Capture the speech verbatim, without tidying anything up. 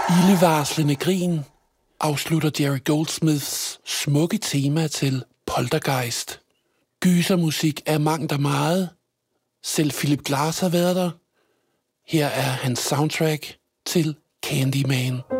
Ildevarslende grin afslutter Jerry Goldsmiths smukke tema til Poltergeist. Gysermusik er mangt og meget. Selv Philip Glass har været der. Her er hans soundtrack til Candyman.